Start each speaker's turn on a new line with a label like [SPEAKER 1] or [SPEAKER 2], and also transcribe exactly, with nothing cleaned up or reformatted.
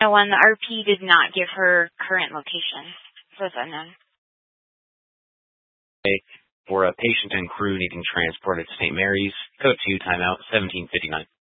[SPEAKER 1] No one, the R P did not give her current location, so it's unknown.
[SPEAKER 2] For a patient and crew needing transported to Saint Mary's, code two, timeout, seventeen fifty-nine.